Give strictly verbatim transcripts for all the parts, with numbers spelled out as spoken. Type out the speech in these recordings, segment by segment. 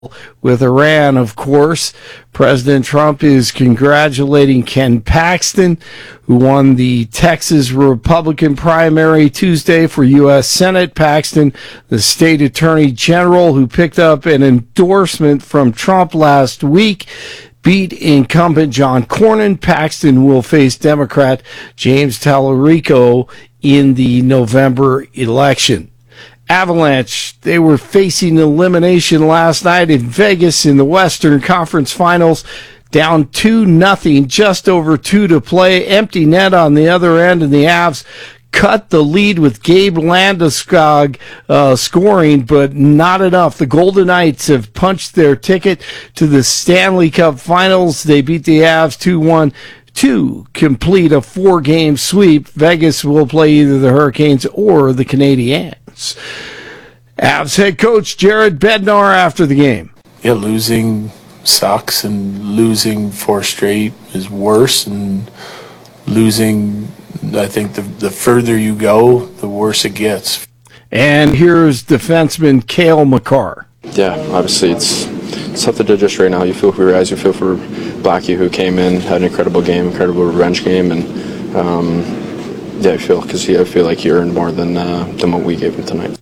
with Iran, of course. President Trump is congratulating Ken Paxton, who won the Texas Republican primary Tuesday for U S Senate. Paxton, the state attorney general who picked up an endorsement from Trump last week, beat incumbent John Cornyn. Paxton will face Democrat James Tallarico in the November election. Avalanche, they were facing elimination last night in Vegas in the Western Conference Finals, down two nothing, just over two to play, empty net on the other end, and the Avs cut the lead with Gabe Landeskog uh, scoring, but not enough. The Golden Knights have punched their ticket to the Stanley Cup Finals. They beat the Avs two one to complete a four-game sweep. Vegas will play either the Hurricanes or the Canadiens. Avs head coach Jared Bednar after the game. Yeah, losing sucks, and losing four straight is worse, and losing, I think the, the further you go, the worse it gets. And here's defenseman Cale Makar. Yeah, obviously it's, it's tough to digest right now. You feel for your guys, you feel for Blackie, who came in, had an incredible game, incredible revenge game, and um, yeah, I feel because I feel like he earned more than uh, than what we gave him tonight.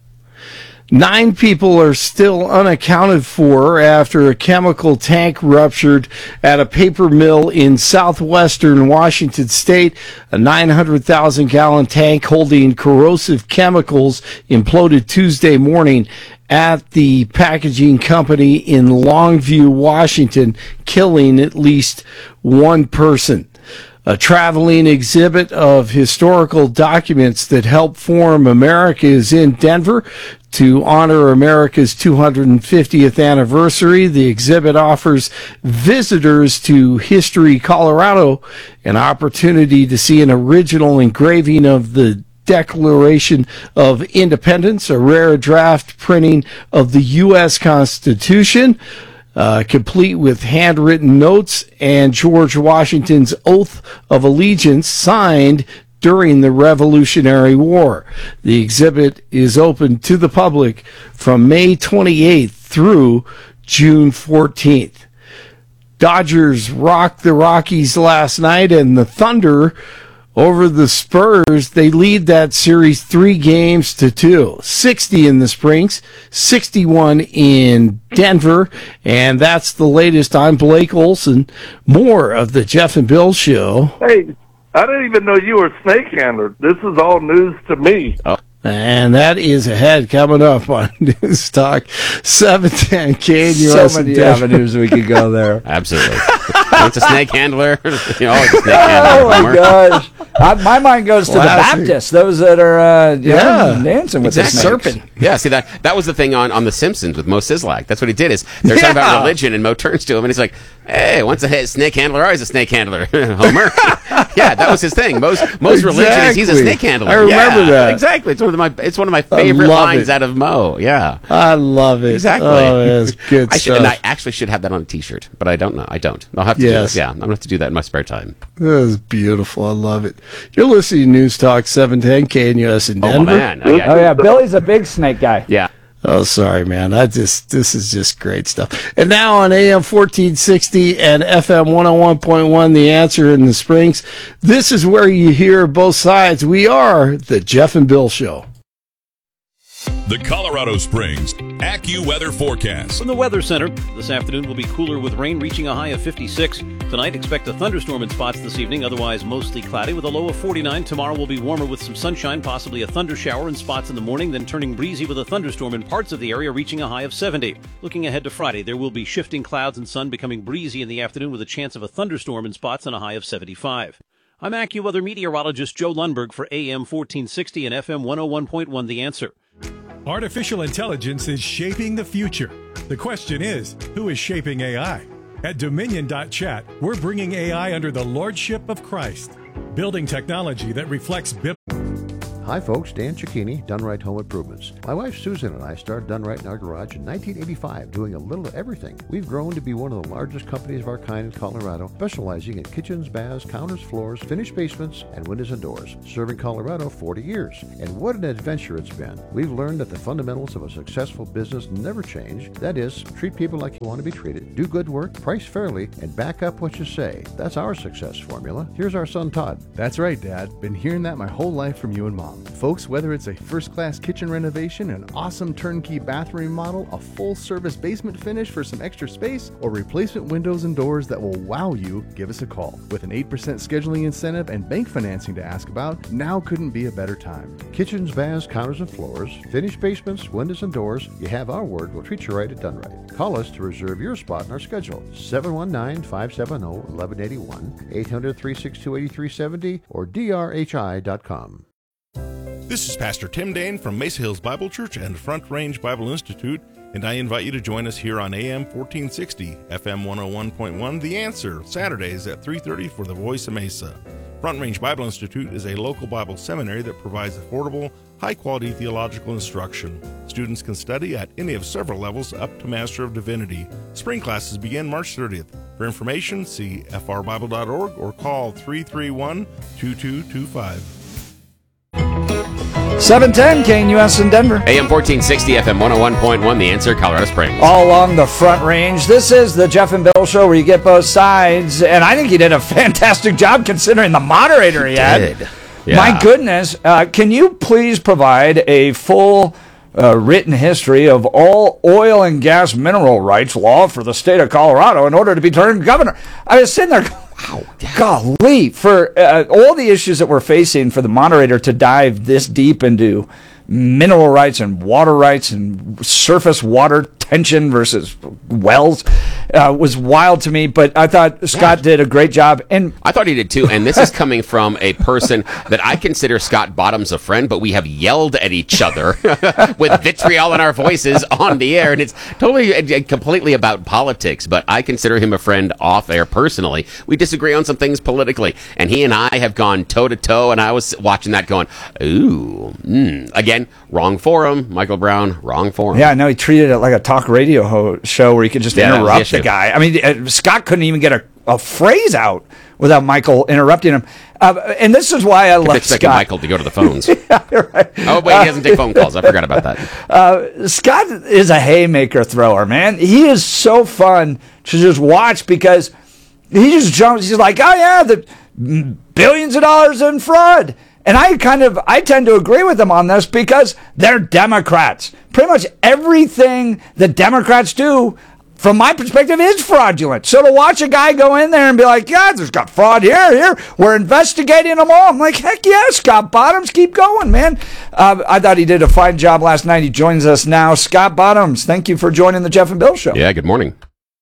Nine people are still unaccounted for after a chemical tank ruptured at a paper mill in southwestern Washington state. A nine hundred thousand gallon tank holding corrosive chemicals imploded Tuesday morning at the packaging company in Longview, Washington, killing at least one person. A traveling exhibit of historical documents that help form America is in Denver to honor America's two hundred fiftieth anniversary. The exhibit offers visitors to History Colorado an opportunity to see an original engraving of the Declaration of Independence, a rare draft printing of the U S Constitution, Uh, complete with handwritten notes and George Washington's oath of allegiance signed during the Revolutionary War. The exhibit is open to the public from May twenty-eighth through June fourteenth. Dodgers rocked the Rockies last night, and the Thunder over the Spurs, they lead that series three games to two. sixty in the Springs, sixty-one in Denver, and that's the latest. I'm Blake Olson. More of the Jeff and Bill Show. Hey, I didn't even know you were a snake handler. This is all news to me. Oh. And that is ahead coming up on News Talk seven ten K N U S. So many avenues we could go there. Absolutely. Once a snake handler, you know, always a snake handler. Oh my gosh! I, my mind goes to Classic. the Baptists, those that are uh, yeah, Yeah. dancing with Exactly. the snakes. Serpent. Yeah, see, that that was the thing on, on The Simpsons with Mo Sizlak. That's what he did. Is they're talking Yeah. about religion, and Mo turns to him and he's like, "Hey, once a snake handler, always a snake handler." Homer. Yeah, that was his thing. Mo's Mo's religion is he's a Exactly. snake handler. I remember Yeah, that. exactly. It's one of my it's one of my favorite love lines it. out of Mo. Yeah, I love it. exactly. Oh, that's good I should, stuff. and I actually should have that on a T-shirt, but I don't know. I don't. I'll have to. Yes. Do it. Yeah, I'm gonna have to do that in my spare time. That is beautiful. I love it. You're listening to News Talk seven ten K N U S in Oh Denver. man. Oh, yeah. Oh yeah, Billy's a big snake guy. Yeah. Oh, sorry, man. I just this is just great stuff. And now on A M fourteen sixty and F M one oh one point one, The Answer in the Springs. This is where you hear both sides. We are the Jeff and Bill Show. The Colorado Springs AccuWeather forecast. From the Weather Center, this afternoon will be cooler with rain reaching a high of fifty-six. Tonight, expect a thunderstorm in spots this evening, otherwise mostly cloudy with a low of forty-nine. Tomorrow will be warmer with some sunshine, possibly a thunder shower in spots in the morning, then turning breezy with a thunderstorm in parts of the area reaching a high of seventy. Looking ahead to Friday, there will be shifting clouds and sun becoming breezy in the afternoon with a chance of a thunderstorm in spots and a high of seventy-five. I'm AccuWeather meteorologist Joe Lundberg for A M fourteen sixty and F M one oh one point one, The Answer. Artificial intelligence is shaping the future. The question is, who is shaping A I? At Dominion dot chat, we're bringing A I under the lordship of Christ, building technology that reflects biblical. Hi folks, Dan Cicchini, Done Right Home Improvements. My wife Susan and I started Done Right in our garage in nineteen eighty-five, doing a little of everything. We've grown to be one of the largest companies of our kind in Colorado, specializing in kitchens, baths, counters, floors, finished basements, and windows and doors. Serving Colorado forty years. And what an adventure it's been. We've learned that the fundamentals of a successful business never change. That is, treat people like you want to be treated, do good work, price fairly, and back up what you say. That's our success formula. Here's our son Todd. That's right, Dad. Been hearing that my whole life from you and Mom. Folks, whether it's a first-class kitchen renovation, an awesome turnkey bathroom model, a full-service basement finish for some extra space, or replacement windows and doors that will wow you, give us a call. With an eight percent scheduling incentive and bank financing to ask about, now couldn't be a better time. Kitchens, baths, counters, and floors, finished basements, windows, and doors. You have our word. We'll treat you right at Done Right. Call us to reserve your spot in our schedule. seven one nine, five seven zero, one one eight one, eight hundred, three six two, eight three seven zero, or D R H I dot com. This is Pastor Tim Dane from Mesa Hills Bible Church and Front Range Bible Institute, and I invite you to join us here on A M fourteen sixty, F M one oh one point one, The Answer, Saturdays at three thirty for the Voice of Mesa. Front Range Bible Institute is a local Bible seminary that provides affordable, high-quality theological instruction. Students can study at any of several levels up to Master of Divinity. Spring classes begin March thirtieth. For information, see f r bible dot org or call three three one, two two two five. seven ten K N U S in Denver. A M fourteen sixty, F M one oh one point one, The Answer, Colorado Springs. All along the Front Range. This is the Jeff and Bill Show where you get both sides. And I think he did a fantastic job considering the moderator he, he had. Did. Yeah. My goodness. Uh, can you please provide a full uh, written history of all oil and gas mineral rights law for the state of Colorado in order to be turned governor? I was sitting there going, wow, golly, for uh, all the issues that we're facing, for the moderator to dive this deep into mineral rights and water rights and surface water tension versus wells uh, was wild to me. But I thought Scott yeah. did a great job. And I thought he did too. And this is coming from a person that I consider Scott Bottoms a friend, but we have yelled at each other with vitriol in our voices on the air. And it's totally uh, completely about politics. But I consider him a friend off air personally. We disagree on some things politically. And he and I have gone toe to toe. And I was watching that going, ooh, mm. again, wrong forum. Michael Brown, wrong forum. Yeah, no, he treated it like a talk radio ho- show where he could just yeah, interrupt the, the guy. I mean, uh, Scott couldn't even get a, a phrase out without Michael interrupting him. Uh, and this is why I love expecting Scott. Michael to go to the phones. Yeah, you're right. Oh, wait, he doesn't take phone calls. I forgot about that. Uh, Scott is a haymaker thrower, man. He is so fun to just watch because he just jumps. He's like, oh, yeah, the billions of dollars in fraud. And I kind of, I tend to agree with them on this because they're Democrats. Pretty much everything that Democrats do, from my perspective, is fraudulent. So to watch a guy go in there and be like, yeah, there's got fraud here, here, we're investigating them all. I'm like, heck yeah, Scott Bottoms, keep going, man. Uh, I thought he did a fine job last night. He joins us now. Scott Bottoms, thank you for joining the Jeff and Bill Show. Yeah, good morning.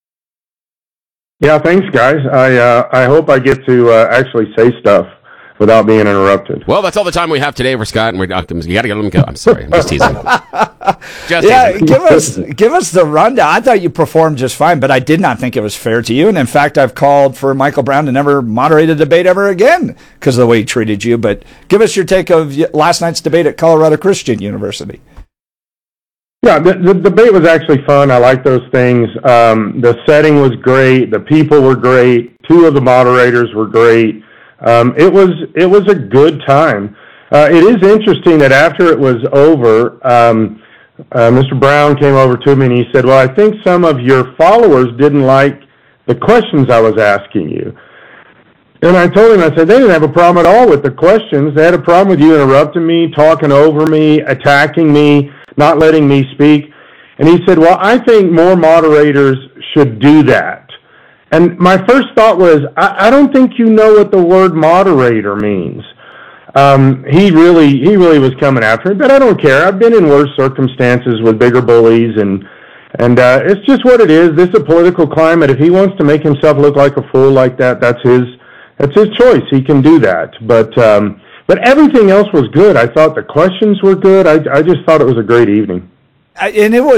Yeah, thanks, guys. I uh, I hope I get to uh, actually say stuff without being interrupted. Well, that's all the time we have today for Scott, and we're, uh, you got to get him go. I'm sorry, I'm just teasing. just yeah, teasing. give us give us the rundown. I thought you performed just fine, but I did not think it was fair to you. And in fact, I've called for Michael Brown to never moderate a debate ever again because of the way he treated you. But give us your take of last night's debate at Colorado Christian University. Yeah, the, the debate was actually fun. I like those things. Um, the setting was great. The people were great. Two of the moderators were great. Um, it was it was a good time. Uh, it is interesting that after it was over, um, uh, Mister Brown came over to me and he said, well, I think some of your followers didn't like the questions I was asking you. And I told him, I said, they didn't have a problem at all with the questions. They had a problem with you interrupting me, talking over me, attacking me, not letting me speak. And he said, well, I think more moderators should do that. And my first thought was, I, I don't think you know what the word moderator means. Um, he really, he really was coming after me, but I don't care. I've been in worse circumstances with bigger bullies, and and uh, it's just what it is. This is a political climate. If he wants to make himself look like a fool like that, that's his, that's his choice. He can do that. But um, but everything else was good. I thought the questions were good. I I just thought it was a great evening. And it was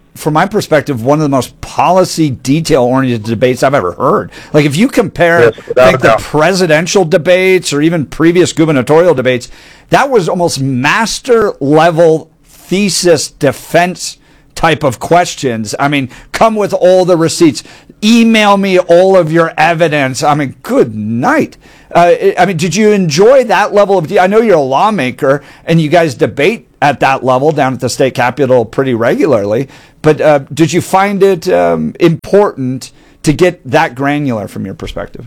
from my perspective, one of the most policy detail-oriented debates I've ever heard. Like, if you compare, Yes, I think, the presidential debates or even previous gubernatorial debates, that was almost master-level thesis defense type of questions. I mean, come with all the receipts. Email me all of your evidence. I mean, good night. Uh, I mean, did you enjoy that level of... I know you're a lawmaker, and you guys debate at that level down at the state capitol pretty regularly, but uh, did you find it um, important to get that granular from your perspective?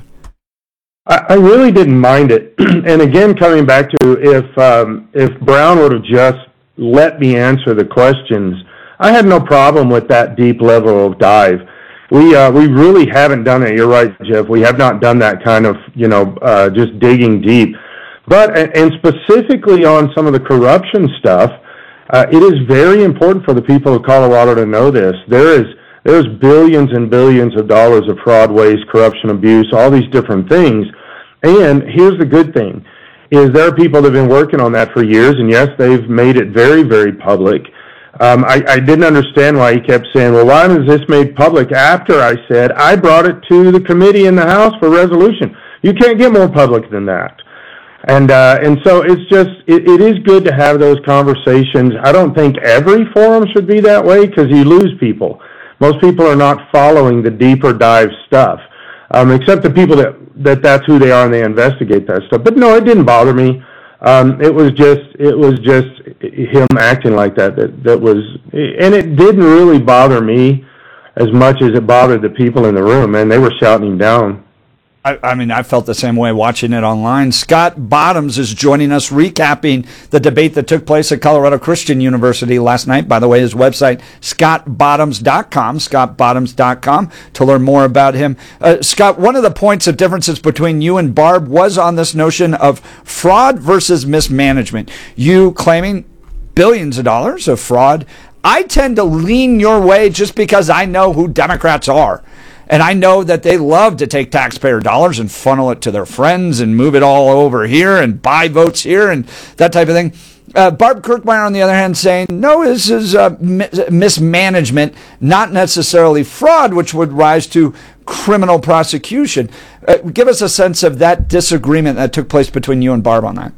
I, I really didn't mind it. And again, coming back to if um, if Brown would have just let me answer the questions, I had no problem with that deep level of dive. We uh, we really haven't done it. You're right, Jeff. We have not done that kind of, you know, uh, just digging deep. But, and specifically on some of the corruption stuff, uh, it is very important for the people of Colorado to know this. There is there's billions and billions of dollars of fraud, waste, corruption, abuse, all these different things. And here's the good thing, is there are people that have been working on that for years, and yes, they've made it very, very public. Um, I, I didn't understand why he kept saying, well, why was this made public after I said I brought it to the committee in the House for resolution? You can't get more public than that. And uh, and so it's just, it, it is good to have those conversations. I don't think every forum should be that way because you lose people. Most people are not following the deeper dive stuff, um, except the people that, that that's who they are and they investigate that stuff. But no, it didn't bother me. Um, it was just, it was just him acting like that, that, that was, and it didn't really bother me as much as it bothered the people in the room, man. They were shouting him down. I, I mean, I felt the same way watching it online. Scott Bottoms is joining us, recapping the debate that took place at Colorado Christian University last night. By the way, his website, scott bottoms dot com, scott bottoms dot com, to learn more about him. Uh, Scott, one of the points of differences between you and Barb was on this notion of fraud versus mismanagement. You claiming billions of dollars of fraud. I tend to lean your way just because I know who Democrats are. And I know that they love to take taxpayer dollars and funnel it to their friends and move it all over here and buy votes here and that type of thing. Uh, Barb Kirkmeyer, on the other hand, saying, no, this is uh, mi- mismanagement, not necessarily fraud, which would rise to criminal prosecution. Uh, give us a sense of that disagreement that took place between you and Barb on that.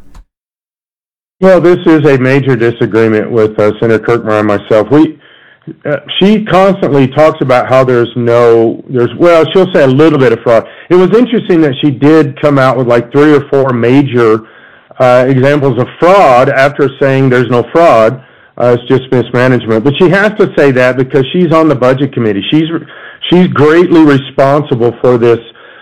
Well, this is a major disagreement with uh, Senator Kirkmeyer and myself. We... Uh, she constantly talks about how there's no, there's, well, she'll say a little bit of fraud. It was interesting that she did come out with like three or four major uh, examples of fraud after saying there's no fraud. Uh, it's just mismanagement. But she has to say that because she's on the budget committee. She's she's greatly responsible for this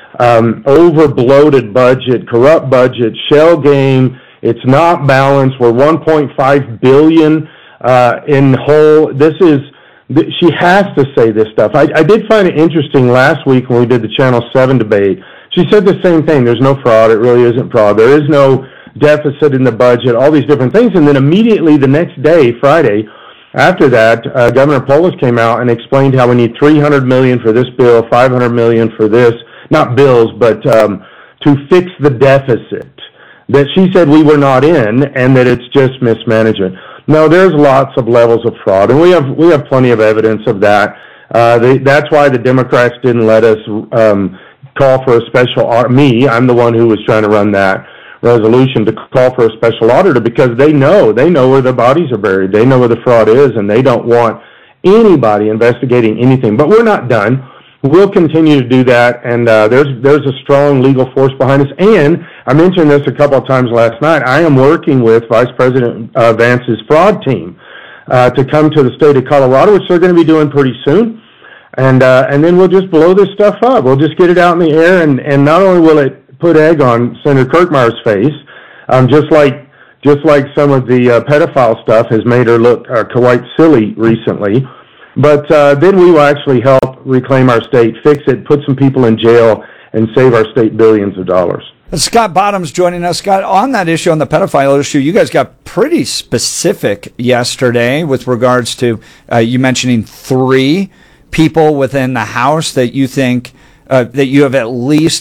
um, over-bloated budget, corrupt budget, shell game. It's not balanced. We're one point five billion dollars uh, in whole. This is, she has to say this stuff. I, I did find it interesting last week when we did the Channel seven debate. She said the same thing. There's no fraud. It really isn't fraud. There is no deficit in the budget, all these different things. And then immediately the next day, Friday, after that, uh, Governor Polis came out and explained how we need three hundred million dollars for this bill, five hundred million dollars for this, not bills, but um, to fix the deficit that she said we were not in and that it's just mismanagement. No, there's lots of levels of fraud, and we have we have plenty of evidence of that. Uh, they, that's why the Democrats didn't let us um, call for a special audit. Me, I'm the one who was trying to run that resolution to call for a special auditor because they know they know where the bodies are buried. They know where the fraud is, and they don't want anybody investigating anything. But we're not done. We'll continue to do that, and uh, there's there's a strong legal force behind us. And I mentioned this a couple of times last night. I am working with Vice President uh, Vance's fraud team uh, to come to the state of Colorado, which they're going to be doing pretty soon. And uh, and then we'll just blow this stuff up. We'll just get it out in the air, and, and not only will it put egg on Senator Kirkmeyer's face, um, just like just like some of the uh, pedophile stuff has made her look uh, quite silly recently. But uh, then we will actually help reclaim our state, fix it, put some people in jail, and save our state billions of dollars. Scott Bottoms joining us. Scott, on that issue, on the pedophile issue, you guys got pretty specific yesterday with regards to uh, you mentioning three people within the House that you think uh, that you have at least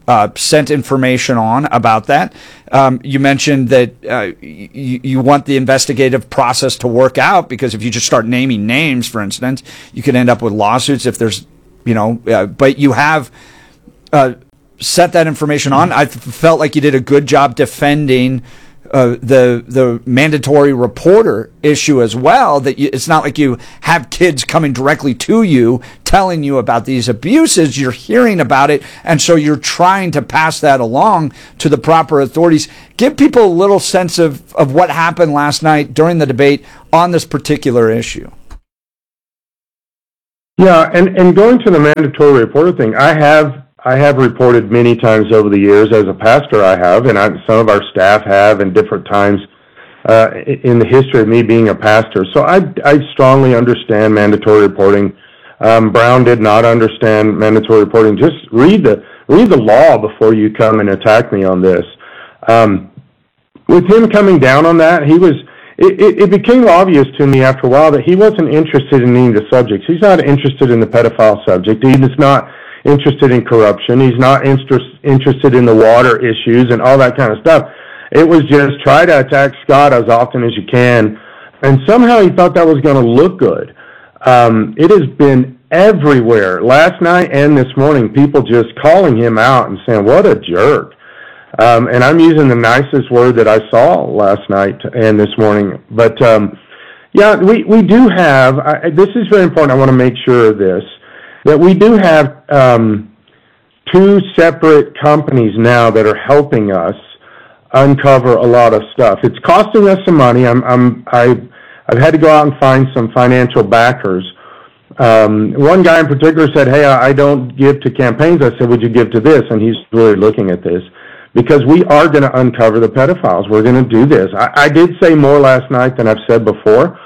uh, sent information on about that. Um, you mentioned that uh, you, you want the investigative process to work out, because if you just start naming names, for instance, you could end up with lawsuits if there's, you know, uh, but you have uh, set that information on. I felt like you did a good job defending Uh, the the mandatory reporter issue as well, that you, it's not like you have kids coming directly to you telling you about these abuses. You're hearing about it, and so you're trying to pass that along to the proper authorities. Give people a little sense of, of what happened last night during the debate on this particular issue. Yeah, and, and going to the mandatory reporter thing, I have I have reported many times over the years as a pastor. I have, and I, some of our staff have, in different times uh, in the history of me being a pastor. So I, I strongly understand mandatory reporting. Um, Brown did not understand mandatory reporting. Just read the read the law before you come and attack me on this. Um, with him coming down on that, he was. It, it, it became obvious to me after a while that he wasn't interested in any of the subjects. He's not interested in the pedophile subject. He's not interested in corruption. He's not interest, interested in the water issues and all that kind of stuff. It was just try to attack Scott as often as you can, and somehow he thought that was going to look good. Um, it has been everywhere, last night and this morning, people just calling him out and saying, what a jerk. Um, and I'm using the nicest word that I saw last night and this morning. But, um, yeah, we, we do have, I, this is very important, I want to make sure of this, that we do have um, two separate companies now that are helping us uncover a lot of stuff. It's costing us some money. I'm, I'm, I, I've had to go out and find some financial backers. Um, one guy in particular said, hey, I, I don't give to campaigns. I said, would you give to this? And he's really looking at this, because we are going to uncover the pedophiles. We're going to do this. I, I did say more last night than I've said before.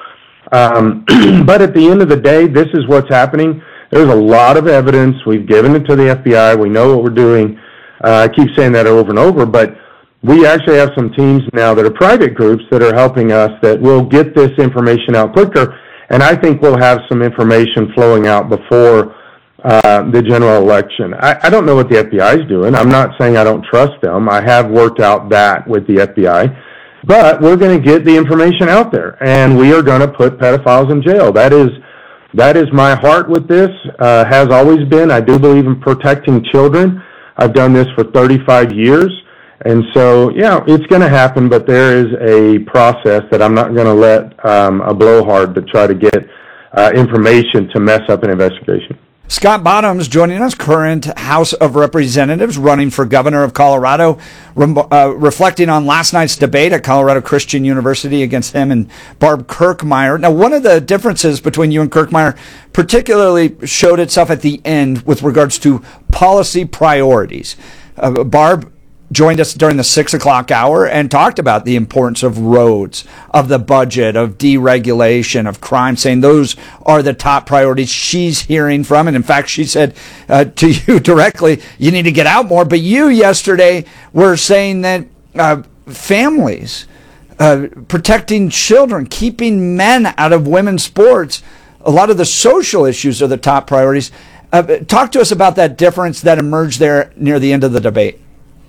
Um, but at the end of the day, this is what's happening. There's a lot of evidence. We've given it to the F B I. We know what we're doing. Uh, I keep saying that over and over, but we actually have some teams now that are private groups that are helping us that will get this information out quicker, and I think we'll have some information flowing out before uh, the general election. I, I don't know what the F B I is doing. I'm not saying I don't trust them. I have worked out that with the F B I, but we're going to get the information out there, and we are going to put pedophiles in jail. That is That is my heart with this, uh, has always been. I do believe in protecting children. I've done this for thirty-five years. And so, yeah, it's going to happen, but there is a process that I'm not going to let um, a blowhard to try to get uh, information to mess up an investigation. Scott Bottoms joining us, current House of Representatives, running for governor of Colorado, uh, reflecting on last night's debate at Colorado Christian University against him and Barb Kirkmeyer. Now, one of the differences between you and Kirkmeyer particularly showed itself at the end with regards to policy priorities. Uh, Barb joined us during the six o'clock hour and talked about the importance of roads, of the budget, of deregulation, of crime, saying those are the top priorities she's hearing from. And in fact, she said uh, to you directly, you need to get out more. But you yesterday were saying that uh, families, uh, protecting children, keeping men out of women's sports, a lot of the social issues are the top priorities. Uh, talk to us about that difference that emerged there near the end of the debate.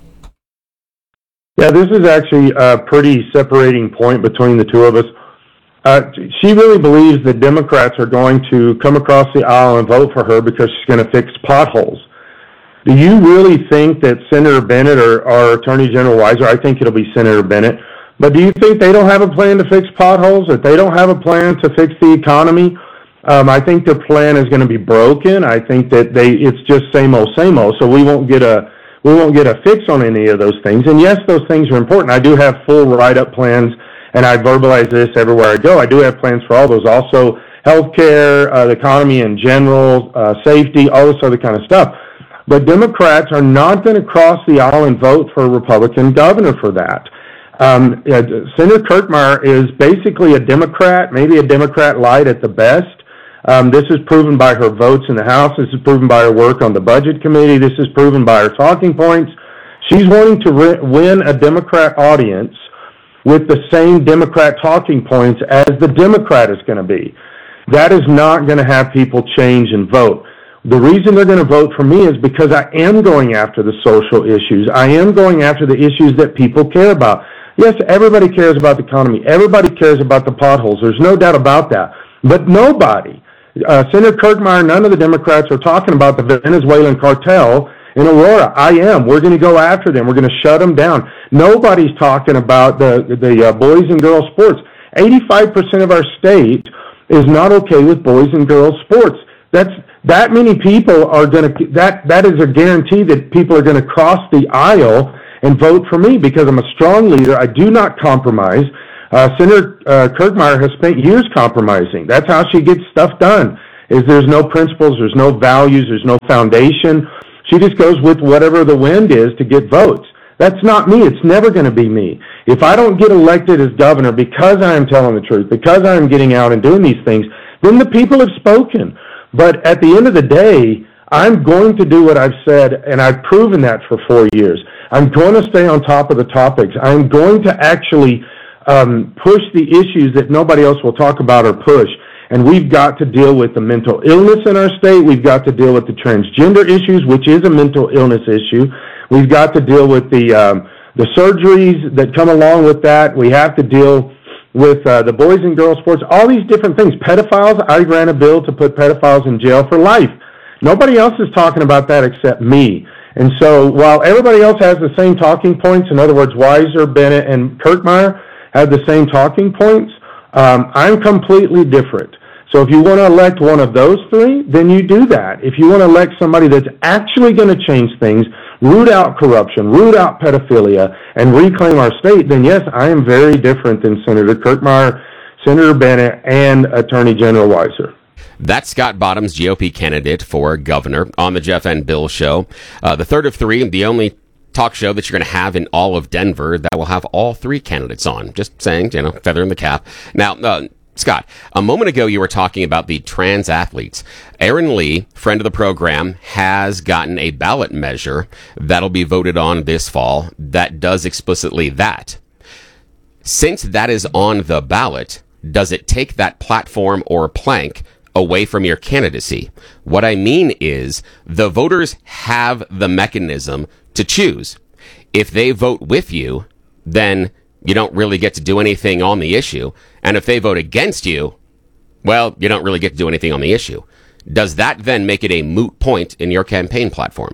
Yeah, this is actually a pretty separating point between the two of us. Uh, she really believes that Democrats are going to come across the aisle and vote for her because she's going to fix potholes. Do you really think that Senator Bennett or, or Attorney General Weiser, I think it'll be Senator Bennett, but do you think they don't have a plan to fix potholes, that they don't have a plan to fix the economy? Um, I think their plan is going to be broken. I think that they it's just same old, same old, so we won't get a We won't get a fix on any of those things. And yes, those things are important. I do have full write-up plans, and I verbalize this everywhere I go. I do have plans for all those. Also, healthcare, uh, the economy in general, uh, safety, all this other kind of stuff. But Democrats are not going to cross the aisle and vote for a Republican governor for that. Um, uh, Senator Kirkmeyer is basically a Democrat, maybe a Democrat light at the best. Um, this is proven by her votes in the House. This is proven by her work on the Budget Committee. This is proven by her talking points. She's wanting to re- win a Democrat audience with the same Democrat talking points as the Democrat is going to be. That is not going to have people change and vote. The reason they're going to vote for me is because I am going after the social issues. I am going after the issues that people care about. Yes, everybody cares about the economy. Everybody cares about the potholes. There's no doubt about that. But nobody, uh, Senator Kirkmeyer, none of the Democrats are talking about the Venezuelan cartel in Aurora. I am. We're going to go after them. We're going to shut them down. Nobody's talking about the, the uh, boys and girls sports. eighty-five percent of our state is not okay with boys and girls sports. That's that many people are going to that that is a guarantee that people are going to cross the aisle and vote for me because I'm a strong leader. I do not compromise. Uh, Senator uh, Kirkmeyer has spent years compromising. That's how she gets stuff done. Is there's no principles, there's no values, there's no foundation. She just goes with whatever the wind is to get votes. That's not me. It's never going to be me. If I don't get elected as governor because I am telling the truth, because I am getting out and doing these things, then the people have spoken. But at the end of the day, I'm going to do what I've said, and I've proven that for four years. I'm going to stay on top of the topics. I'm going to actually um, push the issues that nobody else will talk about or push. And we've got to deal with the mental illness in our state. We've got to deal with the transgender issues, which is a mental illness issue. We've got to deal with the um, the surgeries that come along with that. We have to deal with uh, the boys and girls sports, all these different things. Pedophiles, I ran a bill to put pedophiles in jail for life. Nobody else is talking about that except me. And so while everybody else has the same talking points, in other words, Weiser, Bennett, and Kirkmeyer have the same talking points, um, I'm completely different. So if you want to elect one of those three, then you do that. If you want to elect somebody that's actually going to change things, root out corruption, root out pedophilia, and reclaim our state, then yes, I am very different than Senator Kirkmeyer, Senator Bennett, and Attorney General Weiser. That's Scott Bottoms, G O P candidate for governor, on the Jeff and Bill show. Uh, the third of three, the only talk show that you're going to have in all of Denver that will have all three candidates on. Just saying, you know, feather in the cap. Now, uh, Scott, a moment ago you were talking about the trans athletes. Aaron Lee, friend of the program, has gotten a ballot measure that'll be voted on this fall that does explicitly that. Since that is on the ballot, does it take that platform or plank away from your candidacy? What I mean is the voters have the mechanism to choose. If they vote with you, then you don't really get to do anything on the issue. And if they vote against you, well, you don't really get to do anything on the issue. Does that then make it a moot point in your campaign platform?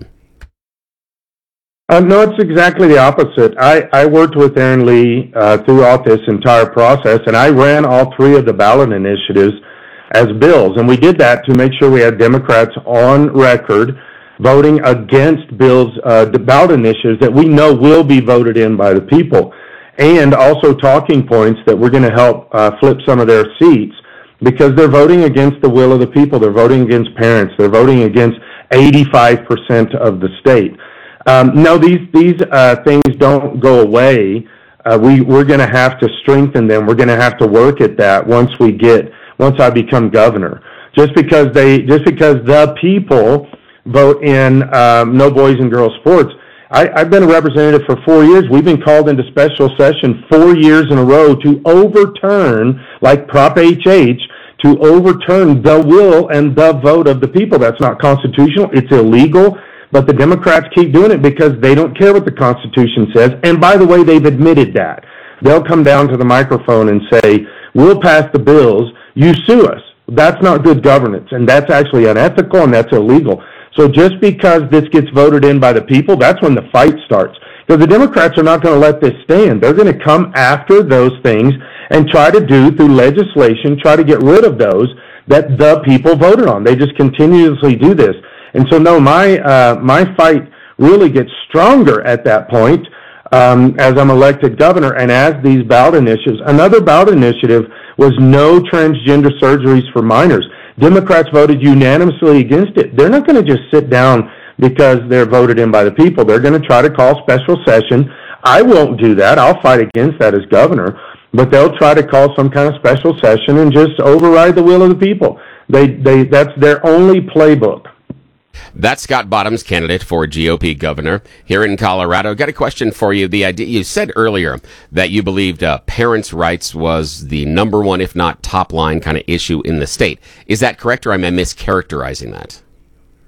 Uh, no, it's exactly the opposite. I, I worked with Aaron Lee uh, throughout this entire process, and I ran all three of the ballot initiatives as bills. And we did that to make sure we had Democrats on record voting against bills, uh, the ballot initiatives that we know will be voted in by the people. And also talking points that we're going to help uh, flip some of their seats because they're voting against the will of the people. They're voting against parents. They're voting against eighty-five percent of the state. Um, no, these these uh, things don't go away. Uh, we we're going to have to strengthen them. We're going to have to work at that once we get once I become governor. Just because they just because the people vote in um, no boys and girls sports. I, I've been a representative for four years. We've been called into special session four years in a row to overturn, like Prop H H, to overturn the will and the vote of the people. That's not constitutional. It's illegal. But the Democrats keep doing it because they don't care what the Constitution says. And by the way, they've admitted that. They'll come down to the microphone and say, we'll pass the bills. You sue us. That's not good governance. And that's actually unethical and that's illegal. So just because this gets voted in by the people, that's when the fight starts. Because the Democrats are not going to let this stand. They're going to come after those things and try to do, through legislation, try to get rid of those that the people voted on. They just continuously do this. And so, no, my uh, my fight really gets stronger at that point um, as I'm elected governor and as these ballot initiatives. Another ballot initiative was no transgender surgeries for minors. Democrats voted unanimously against it. They're not going to just sit down because they're voted in by the people. They're going to try to call special session. I won't do that. I'll fight against that as governor. But they'll try to call some kind of special session and just override the will of the people. They, they, that's their only playbook. That's Scott Bottoms, candidate for G O P governor here in Colorado. Got a question for you. The idea you said earlier that you believed uh, parents' rights was the number one, if not top line, kind of issue in the state. Is that correct, or am I mischaracterizing that?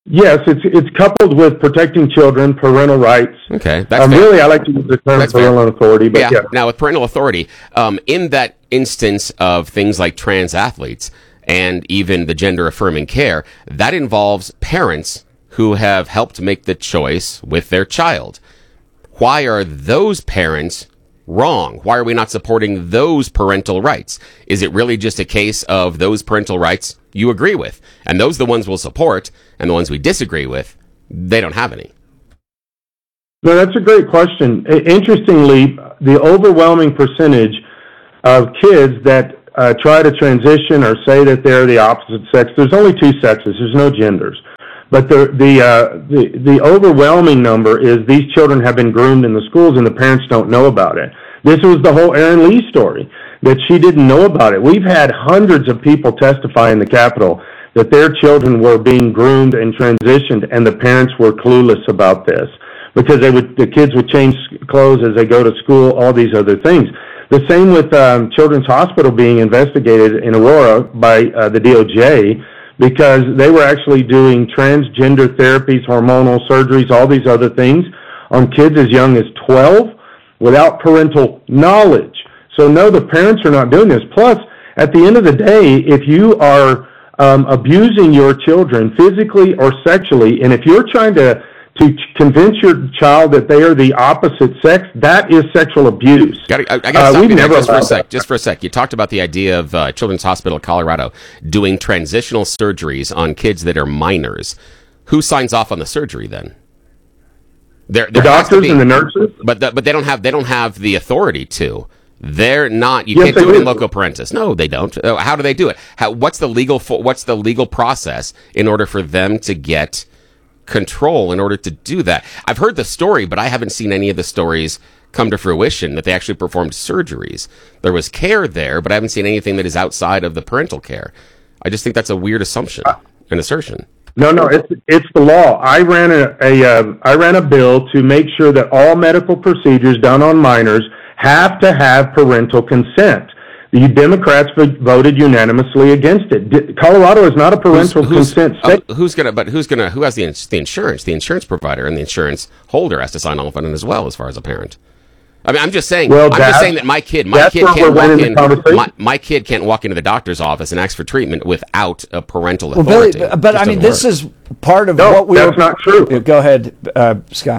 Yes, it's it's coupled with protecting children, parental rights. Okay, that's um, fair. Really, I like to use the term That's parental fair. authority, but yeah. yeah. Now, with parental authority, um, in that instance of things like trans athletes and even the gender affirming care, that involves parents who have helped make the choice with their child. Why are those parents wrong? Why are we not supporting those parental rights? Is it really just a case of those parental rights you agree with, and those are the ones we'll support, and the ones we disagree with, they don't have any? No, that's a great question. I- Interestingly, the overwhelming percentage of kids that uh, try to transition or say that they're the opposite sex, there's only two sexes, there's no genders. But the the, uh, the the overwhelming number is these children have been groomed in the schools and the parents don't know about it. This was the whole Erin Lee story, that she didn't know about it. We've had hundreds of people testify in the Capitol that their children were being groomed and transitioned, and the parents were clueless about this because they would the kids would change clothes as they go to school, all these other things. The same with um, Children's Hospital being investigated in Aurora by uh, the D O J, because they were actually doing transgender therapies, hormonal surgeries, all these other things on kids as young as twelve without parental knowledge. So no, the parents are not doing this. Plus, at the end of the day, if you are um, abusing your children physically or sexually, and if you're trying to to convince your child that they are the opposite sex, that is sexual abuse. Gotta, I, I gotta Uh, stop we've you there never just for a allowed sec. that. Just for a sec. You talked about the idea of uh, Children's Hospital of Colorado doing transitional surgeries on kids that are minors. Who signs off on the surgery then? There, The there has to doctors be- and the nurses? but the, but they don't have they don't have the authority to. They're not. You Yes, can't they do it in do. loco parentis. No, they don't. Uh, How do they do it? How, what's the legal fo- What's the legal process in order for them to get control in order to do that? I've heard the story, but I haven't seen any of the stories come to fruition that they actually performed surgeries. There was care there, but I haven't seen anything that is outside of the parental care. I just think that's a weird assumption, an assertion. No, no, it's it's the law. I ran a, a uh, I ran a bill to make sure that all medical procedures done on minors have to have parental consent. The Democrats vo- voted unanimously against it. D- Colorado is not a parental Who's- consent uh, state. who's gonna? But who's gonna? Who has the ins- the insurance? The insurance provider and the insurance holder has to sign off on it as well, as far as a parent. I mean, I'm just saying. Well, I'm just that's- saying that my kid, my that's kid where can't we're walk winning the in. conversation. My, my kid can't walk into the doctor's office and ask for treatment without a parental Well, authority. Billy, It but just I mean, doesn't this work. is part of No, what we that's were- not true. Yeah, Go ahead, uh, Scott.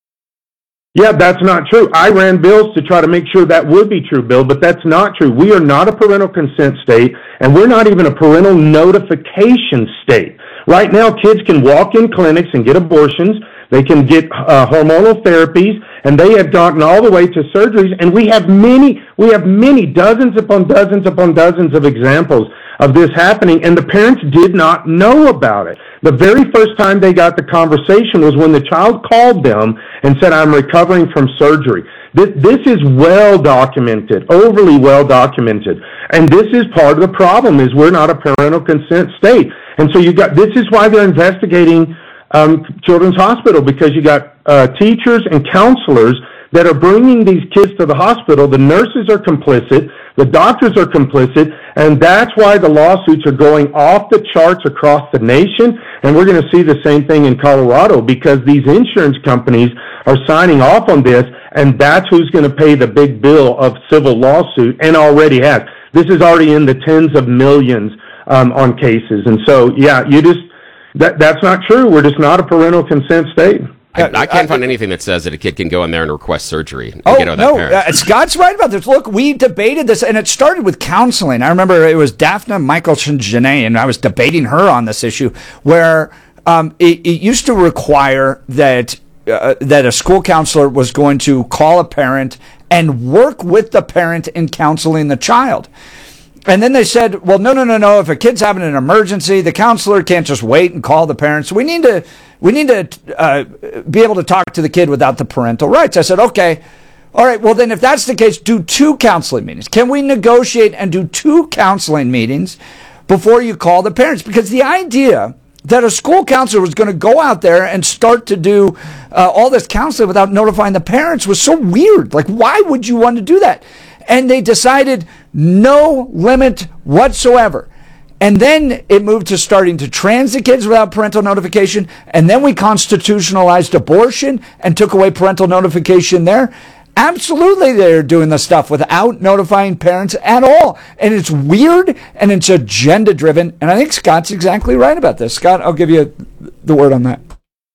Yeah, that's not true. I ran bills to try to make sure that would be true, Bill, but that's not true. We are not a parental consent state, and we're not even a parental notification state. Right now, kids can walk in clinics and get abortions. They can get uh, hormonal therapies, and they have gotten all the way to surgeries. And we have many, we have many, dozens upon dozens upon dozens of examples of this happening, and the parents did not know about it. The very first time they got the conversation was when the child called them and said, "I'm recovering from surgery." This, this is well documented, overly well documented, and this is part of the problem: is we're not a parental consent state, and so you got. This is why they're investigating um, Children's Hospital, because you got uh, teachers and counselors that are bringing these kids to the hospital. The nurses are complicit, the doctors are complicit, and that's why the lawsuits are going off the charts across the nation. And we're going to see the same thing in Colorado, because these insurance companies are signing off on this, and that's who's going to pay the big bill of civil lawsuit, and already has. This is already in the tens of millions um, on cases. And so, yeah, you just that that's not true. We're just not a parental consent state. I, I can't find anything that says that a kid can go in there and request surgery. And Oh, get out no, that parent. uh, Scott's right about this. Look, we debated this, and it started with counseling. I remember it was Daphne Michaelson-Janae, and I was debating her on this issue, where um, it, it used to require that uh, that a school counselor was going to call a parent and work with the parent in counseling the child. And then they said, well, no, no, no, no. If a kid's having an emergency, the counselor can't just wait and call the parents. We need to, we need to uh, be able to talk to the kid without the parental rights. I said, okay, all right. Well, then if that's the case, do two counseling meetings. Can we negotiate and do two counseling meetings before you call the parents? Because the idea that a school counselor was going to go out there and start to do uh, all this counseling without notifying the parents was so weird. Like, why would you want to do that? And they decided no limit whatsoever. And then it moved to starting to transit kids without parental notification. And then we constitutionalized abortion and took away parental notification there. Absolutely, they're doing the stuff without notifying parents at all. And it's weird and it's agenda driven. And I think Scott's exactly right about this. Scott, I'll give you the word on that.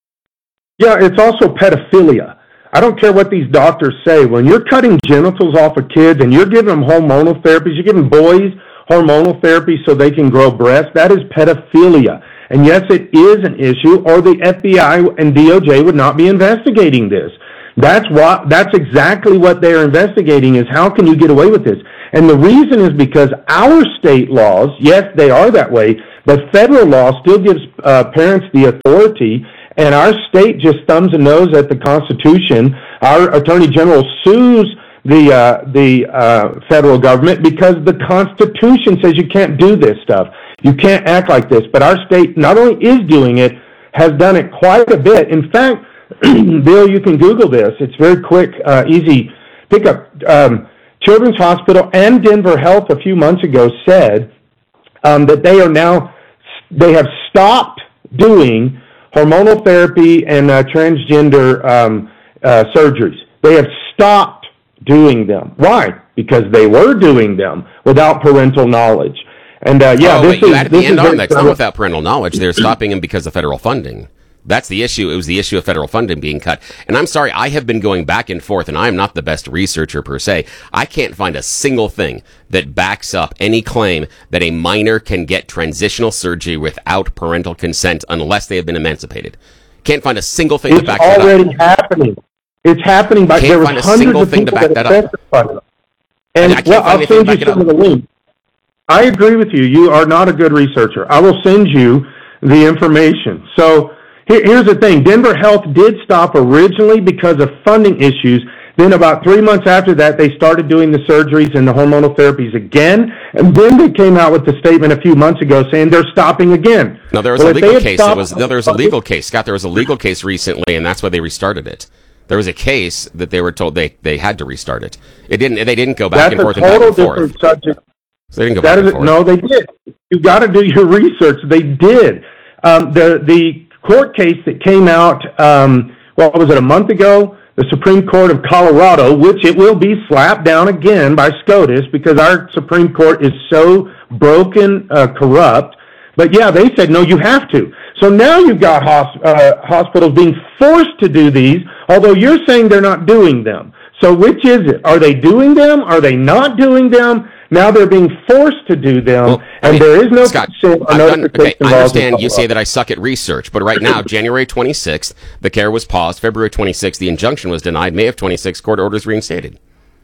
Yeah, it's also pedophilia. I don't care what these doctors say. When you're cutting genitals off of kids and you're giving them hormonal therapies, you're giving boys hormonal therapy so they can grow breasts, that is pedophilia. And yes, it is an issue, or the F B I and D O J would not be investigating this. That's what, that's exactly what they're investigating, is how can you get away with this? And the reason is because our state laws, yes, they are that way, but federal law still gives uh, parents the authority, and our state just thumbs a nose at the Constitution. Our Attorney General sues the uh, the uh, federal government because the Constitution says you can't do this stuff. You can't act like this. But our state not only is doing it, has done it quite a bit. In fact, Bill, you can Google this. It's very quick, uh, easy pickup. Um, Children's Hospital and Denver Health a few months ago said um, that they are now, they have stopped doing hormonal therapy and uh, transgender um, uh, surgeries. They have stopped doing them. Why? Because they were doing them without parental knowledge. And uh, yeah, oh, this wait, you is, added this the end is on that. It's not without parental knowledge. They're stopping them because of federal funding. That's the issue. It was the issue of federal funding being cut. And I'm sorry, I have been going back and forth, and I am not the best researcher per se. I can't find a single thing that backs up any claim that a minor can get transitional surgery without parental consent unless they have been emancipated. Can't find a single thing it's that backs that up. It's already happening. It's happening. By, Can't there was find a hundreds single of thing to people back that that up. testified. And I can't well, find I'll anything send to you back it some up. of the links. I agree with you. You are not a good researcher. I will send you the information. So here, here's the thing. Denver Health did stop originally because of funding issues. Then about three months after that, they started doing the surgeries and the hormonal therapies again. And then they came out with the statement a few months ago saying they're stopping again. No, there was well, a legal case. Stopped, It was, no, there was a legal case. Scott, there was a legal case recently, and that's why they restarted it. There was a case that they were told they, they had to restart it. It didn't. They didn't go back That's and forth a and back total and forth. different subject. So they didn't go That back is, and forth. no, they did. You got to do your research. They did. Um, the the court case that came out, um, what was it, a month ago? The Supreme Court of Colorado, which it will be slapped down again by SCOTUS because our Supreme Court is so broken, uh, corrupt. But yeah, they said, no, you have to. So now you've got hosp- uh, hospitals being forced to do these, although you're saying they're not doing them. So which is it? Are they doing them? Are they not doing them? Now they're being forced to do them, Well, I and mean, there is no Scott, consent or I've done, notification okay, I laws in understand you say Colorado. that I suck at research, but right now, January twenty-sixth, the care was paused. February twenty-sixth, the injunction was denied. May of twenty-sixth, court orders reinstated.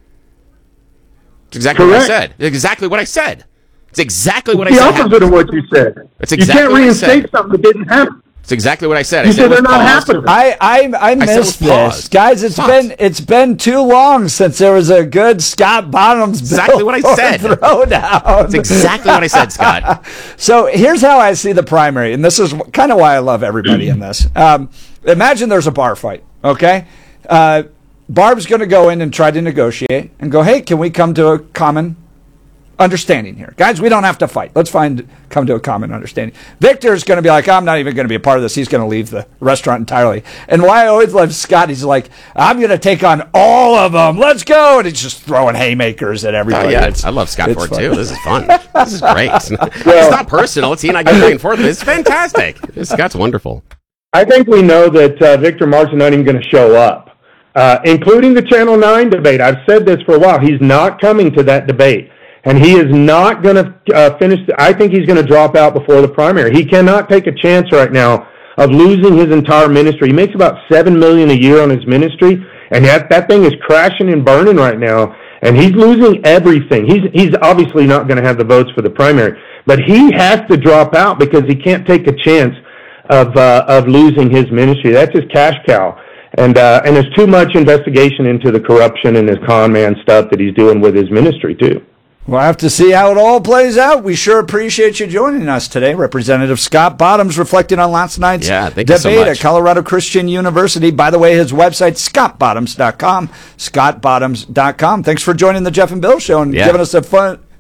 It's exactly Correct. what I said. It's exactly what I said. It's exactly what It's I the said. opposite of what you said. It's you exactly can't what I reinstate said. something that didn't happen. It's exactly what I said. You I said said it was they're not paused. happening. I I, I I said it was missed this, paused. guys. It's Paused. been it's been too long since there was a good Scott Bottoms Exactly what I said. throwdown. It's exactly what I said, Scott. So here's how I see the primary, and this is kind of why I love everybody in this. Um, imagine there's a bar fight, okay? Uh, Barb's going to go in and try to negotiate and go, hey, can we come to a common understanding here? Guys, we don't have to fight. Let's find come to a common understanding. Victor's going to be like, I'm not even going to be a part of this. He's going to leave the restaurant entirely. And why I always love Scott, he's like, I'm going to take on all of them. Let's go. And he's just throwing haymakers at everybody. Oh, yeah, It's- I love Scott it's for it fun. too. This is fun. This is great. It's not, it's not personal. It's he and I go back and forth. It's fantastic. Scott's wonderful. I think we know that uh, Victor Mark's not even going to show up, uh, including the Channel nine debate. I've said this for a while. He's not coming to that debate. And he is not going to uh, finish. The, I think he's going to drop out before the primary. He cannot take a chance right now of losing his entire ministry. He makes about seven million dollars a year on his ministry, and that, that thing is crashing and burning right now. And he's losing everything. He's he's obviously not going to have the votes for the primary, but he has to drop out because he can't take a chance of uh, of losing his ministry. That's his cash cow. And uh, and there's too much investigation into the corruption and his con man stuff that he's doing with his ministry too. We'll have to see how it all plays out. We sure appreciate you joining us today. Representative Scott Bottoms reflecting on last night's Yeah, thank you so debate much. at Colorado Christian University. By the way, his website, scott bottoms dot com, scott bottoms dot com. Thanks for joining the Jeff and Bill Show and Yeah. giving us a fun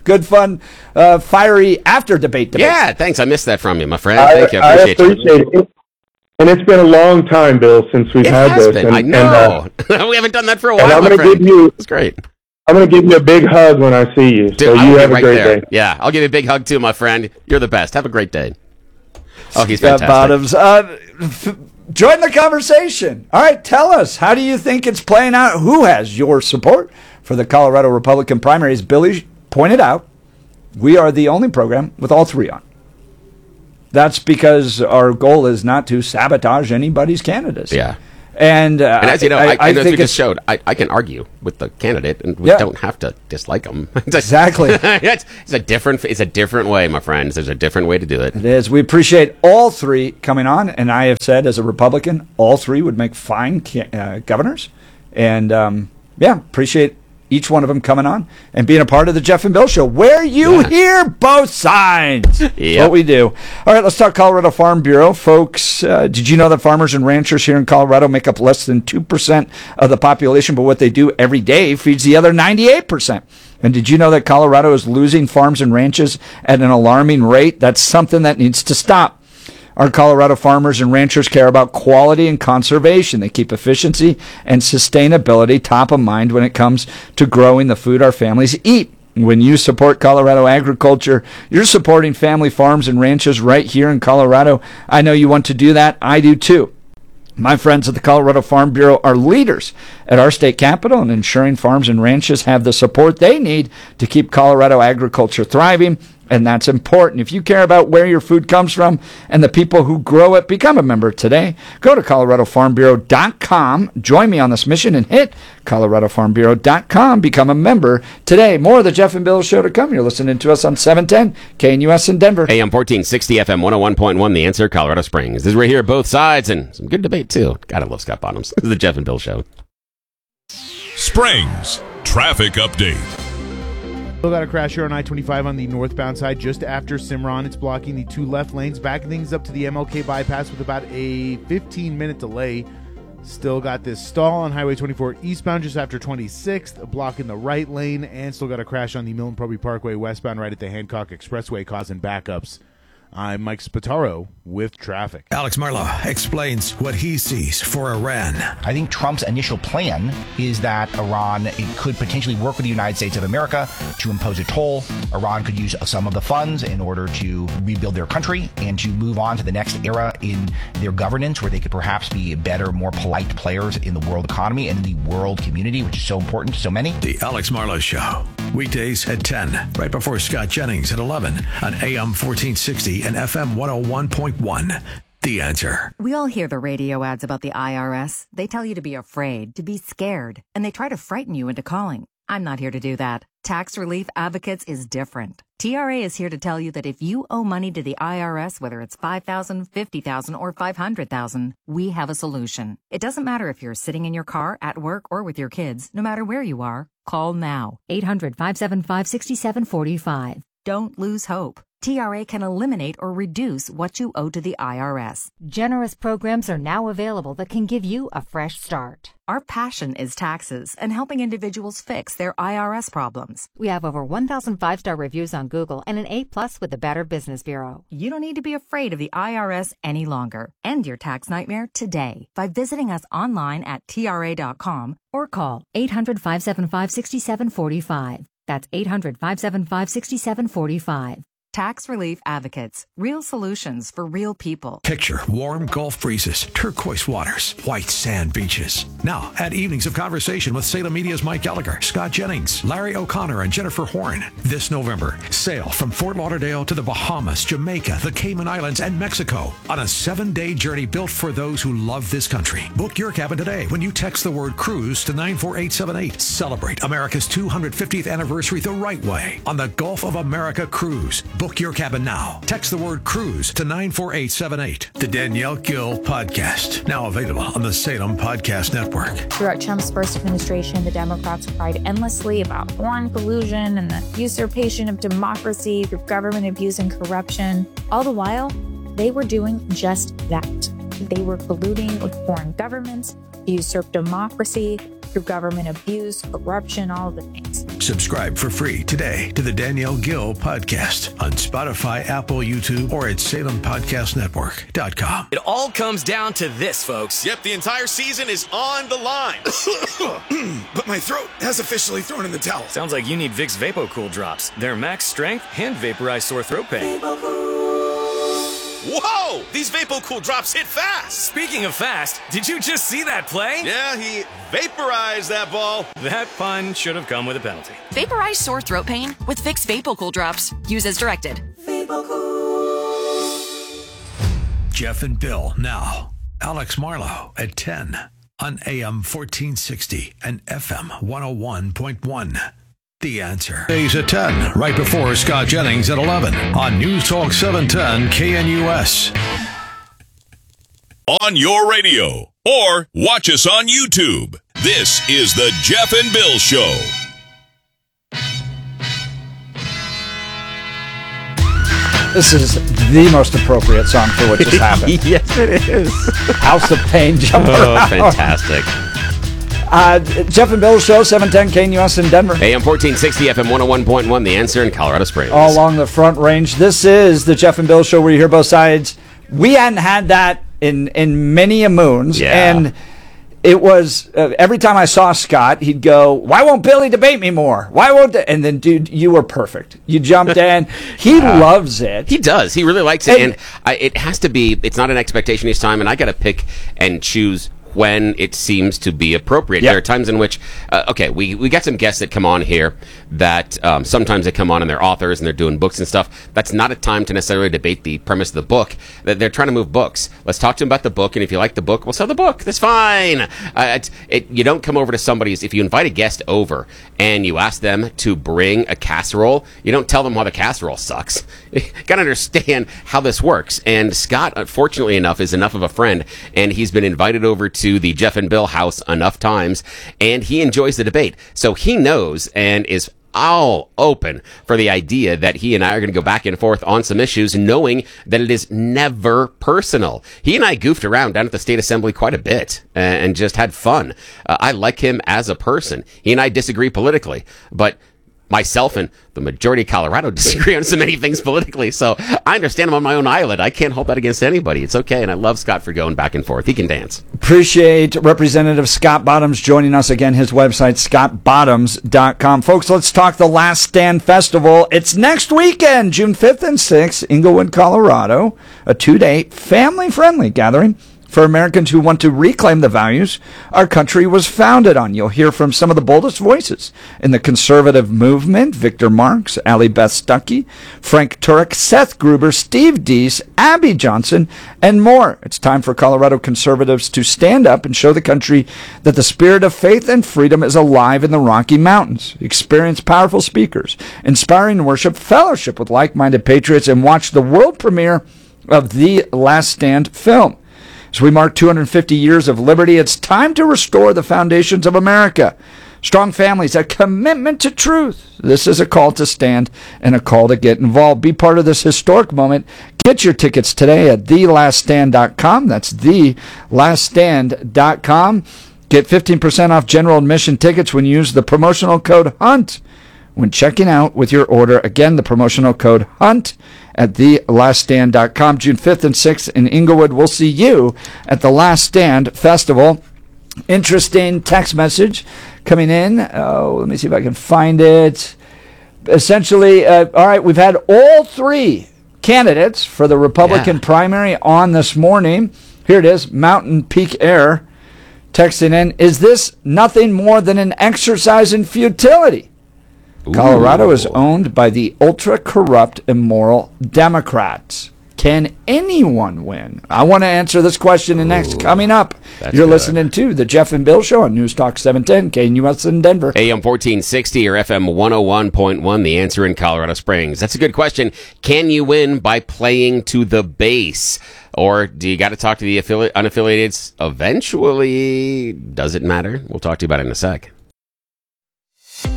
good, fun, uh, fiery after debate debate. Yeah, thanks. I missed that from you, my friend. I, Thank you. I I appreciate, appreciate you. it. And it's been a long time, Bill, since we've It had has this. been. And, I know. And, uh, we haven't done that for a and while, I'm my going to friend. give you. It's great. I'm going to give you a big hug when I see you. Dude, so I you will have be a right great there. day. Yeah, I'll give you a big hug too, my friend. You're the best. Have a great day. Oh, he's Scott fantastic. Bottoms. Uh, f- join the conversation. All right, tell us, how do you think it's playing out? Who has your support for the Colorado Republican primaries? Billy pointed out, we are the only program with all three on. That's because our goal is not to sabotage anybody's candidacy. Yeah. And, uh, and as you know, I, I, I, I know think we just it's showed, I, I can argue with the candidate, and we Yeah. don't have to dislike them. It's a- Exactly. it's, it's a different. It's a different way, my friends. There's a different way to do it. It is. We appreciate all three coming on, and I have said as a Republican, all three would make fine ca- uh, governors. And um, yeah, appreciate each one of them coming on and being a part of the Jeff and Bill Show, where you Yeah. hear both sides. Yep. What we do. All right, let's talk Colorado Farm Bureau, folks. Uh, did you know that farmers and ranchers here in Colorado make up less than two percent of the population, but what they do every day feeds the other ninety-eight percent? And did you know that Colorado is losing farms and ranches at an alarming rate? That's something that needs to stop. Our Colorado farmers and ranchers care about quality and conservation. They keep efficiency and sustainability top of mind when it comes to growing the food our families eat. When you support Colorado agriculture, you're supporting family farms and ranches right here in Colorado. I know you want to do that. I do too. My friends at the Colorado Farm Bureau are leaders at our state capital in ensuring farms and ranches have the support they need to keep Colorado agriculture thriving, and that's important. If you care about where your food comes from and the people who grow it, become a member today. Go to colorado farm bureau dot com. Join me on this mission and hit colorado farm bureau dot com. Become a member today. More of the Jeff and Bill Show to come. You're listening to us on seven ten K N U S in Denver. A M fourteen sixty, F M one oh one point one, The Answer, Colorado Springs. This is where we hear both sides and some good debate, too. God, I love Scott Bottoms. This is the Jeff and Bill Show. Springs Traffic Update. Still got a crash here on I twenty-five on the northbound side just after Cimarron. It's blocking the two left lanes, backing things up to the M L K bypass with about a fifteen minute delay. Still got this stall on Highway twenty-four eastbound just after twenty-sixth, blocking the right lane, and still got a crash on the Milton Proby Parkway westbound right at the Hancock Expressway, causing backups. I'm Mike Spataro with traffic. Alex Marlowe explains what he sees for Iran. I think Trump's initial plan is that Iran it could potentially work with the United States of America to impose a toll. Iran could use some of the funds in order to rebuild their country and to move on to the next era in their governance, where they could perhaps be better, more polite players in the world economy and in the world community, which is so important to so many. The Alex Marlowe Show, weekdays at ten, right before Scott Jennings at eleven on A M fourteen sixty and F M one oh one point one. The Answer. We all hear the radio ads about the I R S. They tell you to be afraid, to be scared, and they try to frighten you into calling. I'm not here to do that. Tax Relief Advocates is different. T R A is here to tell you that if you owe money to the I R S, whether it's five thousand dollars, fifty thousand dollars, or five hundred thousand dollars, we have a solution. It doesn't matter if you're sitting in your car, at work, or with your kids. No matter where you are, call now. eight hundred, five seven five, six seven four five. Don't lose hope. T R A can eliminate or reduce what you owe to the I R S. Generous programs are now available that can give you a fresh start. Our passion is taxes and helping individuals fix their I R S problems. We have over one thousand five-star reviews on Google and an A plus with the Better Business Bureau. You don't need to be afraid of the I R S any longer. End your tax nightmare today by visiting us online at T R A dot com or call eight hundred, five seven five, six seven four five. That's eight hundred, five seven five, six seven four five. Tax Relief Advocates. Real solutions for real people. Picture warm Gulf breezes, turquoise waters, white sand beaches. Now, add evenings of conversation with Salem Media's Mike Gallagher, Scott Jennings, Larry O'Connor, and Jennifer Horn. This November, sail from Fort Lauderdale to the Bahamas, Jamaica, the Cayman Islands, and Mexico on a seven-day journey built for those who love this country. Book your cabin today when you text the word cruise to nine four eight seven eight. Celebrate America's two hundred fiftieth anniversary the right way on the Gulf of America Cruise. Book your cabin now. Text the word cruise to nine four eight seven eight. The Danielle Gill Podcast, now available on the Salem Podcast Network. Throughout Trump's first administration, the Democrats cried endlessly about foreign collusion and the usurpation of democracy through government abuse and corruption. All the while, they were doing just that. They were colluding with foreign governments, usurp democracy through government abuse, corruption, all of the things. Subscribe for free today to the Danielle Gill Podcast on Spotify, Apple, YouTube, or at Salem Podcast Network dot com. It all comes down to this, folks. Yep, the entire season is on the line. But my throat has officially thrown in the towel. Sounds like you need Vicks VapoCool drops. They're max strength and vaporize sore throat pain. Whoa! These VapoCool drops hit fast. Speaking of fast, did you just see that play? Yeah, he vaporized that ball. That pun should have come with a penalty. Vaporize sore throat pain with Vicks VapoCool drops. Use as directed. Jeff and Bill now. Alex Marlowe at ten on A M fourteen sixty and F M one oh one point one. The Answer. Days at ten, right before Scott Jennings at eleven on News Talk seven ten K N U S. On your radio or watch us on YouTube. This is the Jeff and Bill Show. This is the most appropriate song for what just happened. Yes, it is. House of Pain, jump Oh, around. fantastic. Uh, Jeff and Bill Show, seven ten K N U S in Denver. A M fourteen sixty, F M one oh one point one, The Answer in Colorado Springs. All along the Front Range. This is the Jeff and Bill Show where you hear both sides. We hadn't had that in, in many a moons. Yeah. And it was, uh, every time I saw Scott, he'd go, why won't Billy debate me more? Why won't, they? And then, dude, you were perfect. You jumped in. He uh, loves it. He does. He really likes it. And, and I, it has to be, it's not an expectation each time. And I got to pick and choose when it seems to be appropriate. Yep. There are times in which, uh, okay, we, we got some guests that come on here that um, sometimes they come on and they're authors and they're doing books and stuff. That's not a time to necessarily debate the premise of the book. They're trying to move books. Let's talk to them about the book, and if you like the book, we'll sell the book. That's fine. Uh, it's, it, you don't come over to somebody's, if you invite a guest over and you ask them to bring a casserole, you don't tell them why the casserole sucks. You got to understand how this works. And Scott, unfortunately enough, is enough of a friend, and he's been invited over to the Jeff and Bill house enough times, and he enjoys the debate. So he knows and is all open for the idea that he and I are going to go back and forth on some issues, knowing that it is never personal. He and I goofed around down at the state assembly quite a bit and just had fun. Uh, I like him as a person. He and I disagree politically, but myself and the majority of Colorado disagree on so many things politically. So I understand him on my own island. I can't hold that against anybody. It's okay. And I love Scott for going back and forth. He can dance. Appreciate Representative Scott Bottoms joining us again. His website, scott bottoms dot com. Folks, let's talk the Last Stand Festival. It's next weekend, June fifth and sixth, Inglewood, Colorado. A two-day family-friendly gathering for Americans who want to reclaim the values our country was founded on. You'll hear from some of the boldest voices in the conservative movement: Victor Marx, Allie Beth Stuckey, Frank Turek, Seth Gruber, Steve Deese, Abby Johnson, and more. It's time for Colorado conservatives to stand up and show the country that the spirit of faith and freedom is alive in the Rocky Mountains. Experience powerful speakers, inspiring worship, fellowship with like-minded patriots, and watch the world premiere of The Last Stand film. As we mark two hundred fifty years of liberty, it's time to restore the foundations of America. Strong families, a commitment to truth. This is a call to stand and a call to get involved. Be part of this historic moment. Get your tickets today at the last stand dot com. That's the last stand dot com. Get fifteen percent off general admission tickets when you use the promotional code HUNT when checking out with your order. Again, the promotional code HUNT at the last stand dot com. June fifth and sixth in Inglewood. We'll see you at the Last Stand Festival. Interesting text message coming in. Oh, let me see if I can find it. Essentially, uh, all right, we've had all three candidates for the Republican yeah. primary on this morning. Here it is, Mountain Peak Air texting in. Is this nothing more than an exercise in futility? Ooh. Colorado is owned by the ultra-corrupt, immoral Democrats. Can anyone win? I want to answer this question in next. Coming up, That's you're good. listening to the Jeff and Bill Show on News Talk seven ten, K N U S in Denver. A M fourteen sixty or F M one oh one point one, The Answer in Colorado Springs. That's a good question. Can you win by playing to the base? Or do you got to talk to the affili- unaffiliated eventually? Does it matter? We'll talk to you about it in a sec.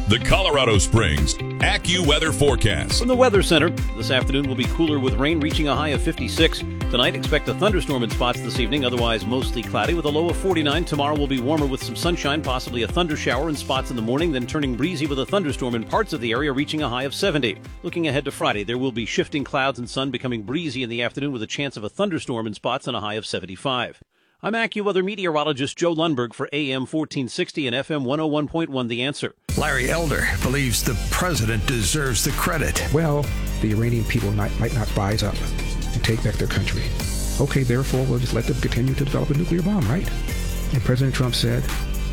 The Colorado Springs AccuWeather forecast. From the Weather Center, this afternoon will be cooler with rain reaching a high of fifty-six. Tonight, expect a thunderstorm in spots this evening, otherwise mostly cloudy with a low of forty-nine. Tomorrow will be warmer with some sunshine, possibly a thunder shower in spots in the morning, then turning breezy with a thunderstorm in parts of the area reaching a high of seventy. Looking ahead to Friday, there will be shifting clouds and sun becoming breezy in the afternoon with a chance of a thunderstorm in spots and a high of seventy-five. I'm AccuWeather meteorologist Joe Lundberg for A M fourteen sixty and F M one oh one point one The Answer. Larry Elder believes the president deserves the credit. Well, the Iranian people might, might not rise up and take back their country. Okay, therefore, we'll just let them continue to develop a nuclear bomb, right? And President Trump said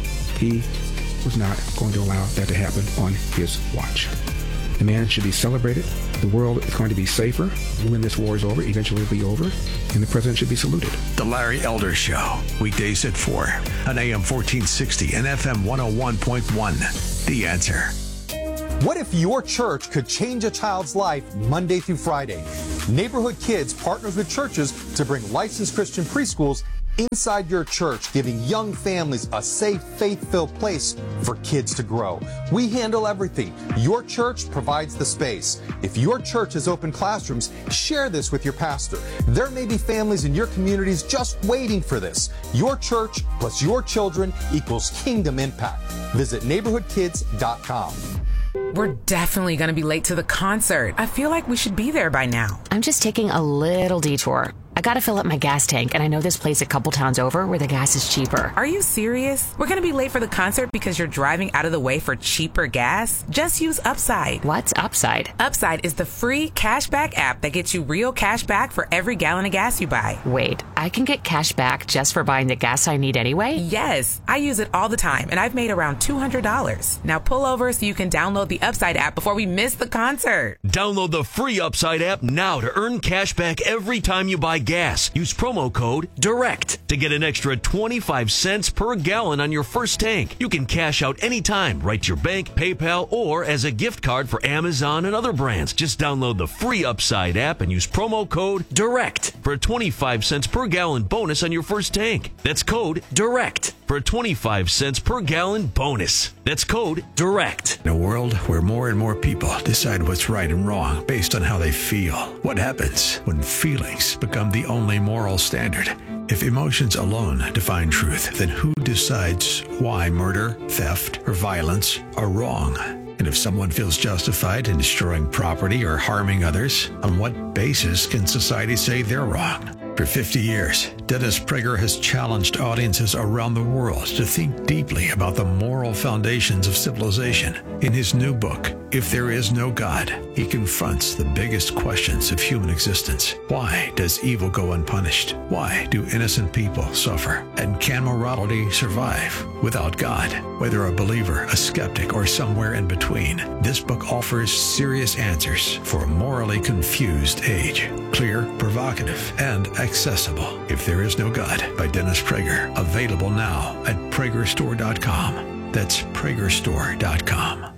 he was not going to allow that to happen on his watch. The man should be celebrated. The world is going to be safer when this war is over. Eventually it'll be over. And the president should be saluted. The Larry Elder Show, weekdays at four on A M fourteen sixty and F M one oh one point one. The Answer. What if your church could change a child's life Monday through Friday? Neighborhood Kids partners with churches to bring licensed Christian preschools inside your church, giving young families a safe, faith-filled place for kids to grow. We handle everything. Your church provides the space. If your church has open classrooms, share this with your pastor. There may be families in your communities just waiting for this. Your church plus your children equals kingdom impact. Visit neighborhood kids dot com. We're definitely going to be late to the concert. I feel like we should be there by now. I'm just taking a little detour. I gotta fill up my gas tank, and I know this place a couple towns over where the gas is cheaper. Are you serious? We're gonna be late for the concert because you're driving out of the way for cheaper gas? Just use Upside. What's Upside? Upside is the free cashback app that gets you real cash back for every gallon of gas you buy. Wait, I can get cash back just for buying the gas I need anyway? Yes, I use it all the time, and I've made around two hundred dollars. Now pull over so you can download the Upside app before we miss the concert. Download the free Upside app now to earn cash back every time you buy gas. Use promo code DIRECT to get an extra twenty-five cents per gallon on your first tank. You can cash out anytime, right to your bank, PayPal, or as a gift card for Amazon and other brands. Just download the free Upside app and use promo code DIRECT for a twenty-five cents per gallon bonus on your first tank. That's code DIRECT for a twenty-five cents per gallon bonus. That's code DIRECT. In a world where more and more people decide what's right and wrong based on how they feel, what happens when feelings become the only moral standard? If emotions alone define truth, then who decides why murder, theft, or violence are wrong? And if someone feels justified in destroying property or harming others, on what basis can society say they're wrong? For fifty years, Dennis Prager has challenged audiences around the world to think deeply about the moral foundations of civilization. In his new book, If There Is No God, he confronts the biggest questions of human existence. Why does evil go unpunished? Why do innocent people suffer? And can morality survive without God? Whether a believer, a skeptic, or somewhere in between, this book offers serious answers for a morally confused age. Clear, provocative, and accessible. If There Is No God by Dennis Prager. Available now at Prager Store dot com. That's Prager Store dot com.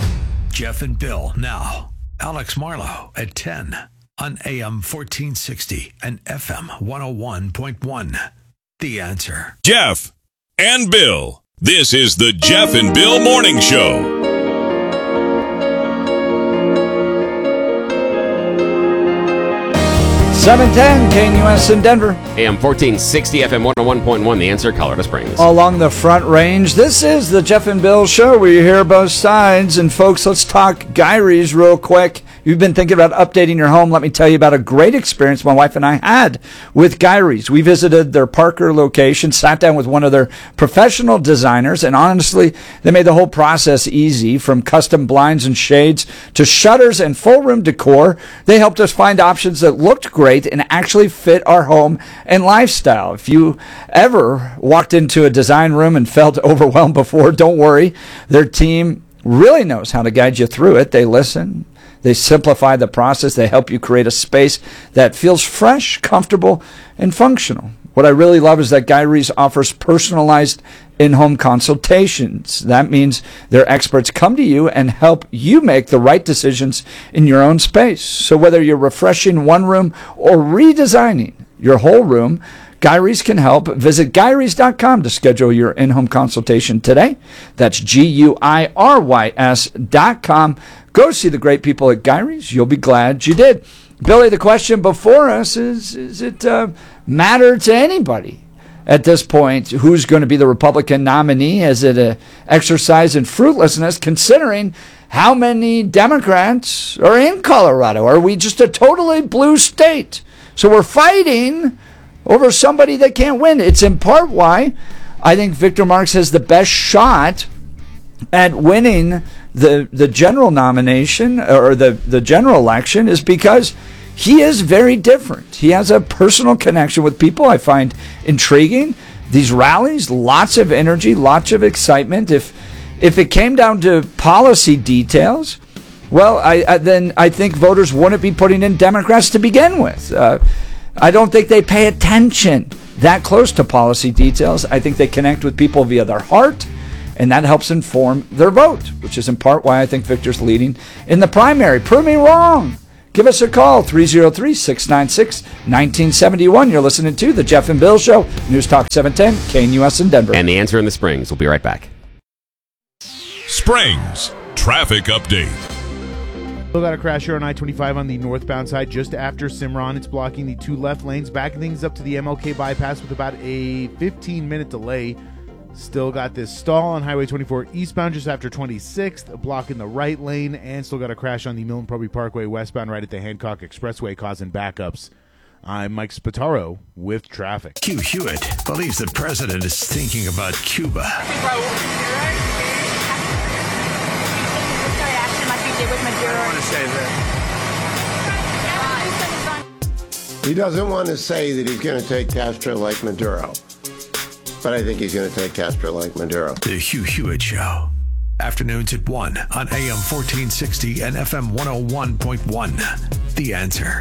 Jeff and Bill now. Alex Marlowe at ten on A M fourteen sixty and F M one oh one point one. The Answer. Jeff and Bill. This is the Jeff and Bill Morning Show. seven ten K N U S in Denver. A M fourteen sixty, F M one oh one point one, The Answer, Colorado Springs. Along the Front Range, this is the Jeff and Bill Show where you hear both sides. And folks, let's talk Gyrie's real quick. You've been thinking about updating your home. Let me tell you about a great experience my wife and I had with Gyrie's. We visited their Parker location, sat down with one of their professional designers, and honestly, they made the whole process easy. From custom blinds and shades to shutters and full room decor, they helped us find options that looked great and actually fit our home and lifestyle. If you ever walked into a design room and felt overwhelmed before, don't worry. Their team really knows how to guide you through it. They listen. They simplify the process. They help you create a space that feels fresh, comfortable, and functional. What I really love is that Gyrie's offers personalized in-home consultations. That means their experts come to you and help you make the right decisions in your own space. So whether you're refreshing one room or redesigning your whole room, Guy Reese can help. Visit guy reese dot com to schedule your in-home consultation today. That's G U I R Y S dot com. Go see the great people at Guy Reese. You'll be glad you did. Billy, the question before us is, is it uh, matter to anybody at this point who's going to be the Republican nominee? Is it an exercise in fruitlessness considering how many Democrats are in Colorado? Are we just a totally blue state? So we're fighting over somebody that can't win. It's in part why I think Victor Marx has the best shot at winning the the general nomination or the, the general election is because he is very different. He has a personal connection with people I find intriguing. These rallies, lots of energy, lots of excitement. If if it came down to policy details, well, I, I then I think voters wouldn't be putting in Democrats to begin with. Uh, I don't think they pay attention that close to policy details. I think they connect with people via their heart, and that helps inform their vote, which is in part why I think Victor's leading in the primary. Prove me wrong. Give us a call, three oh three, six nine six, one nine seven one. You're listening to The Jeff and Bill Show, News Talk seven ten, K N U S in Denver. And the answer in the Springs. We'll be right back. Springs Traffic Update. Still got a crash here on I twenty-five on the northbound side just after Cimarron. It's blocking the two left lanes, backing things up to the M L K bypass with about a fifteen-minute delay. Still got this stall on Highway twenty-four eastbound just after twenty-sixth, blocking the right lane, and still got a crash on the Milton Proby Parkway westbound right at the Hancock Expressway, causing backups. I'm Mike Spataro with traffic. Hugh Hewitt believes the president is thinking about Cuba. He doesn't want to say that he's going to take Castro like Maduro, but I think he's going to take Castro like Maduro. The Hugh Hewitt Show. Afternoons at one on A M fourteen sixty and F M one oh one point one. The Answer.